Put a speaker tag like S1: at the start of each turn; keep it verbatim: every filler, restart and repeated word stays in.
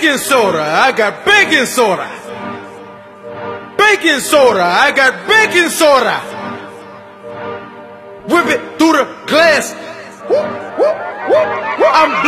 S1: baking soda, I got baking soda. Baking soda, I got baking soda. Whip it through the glass. I'm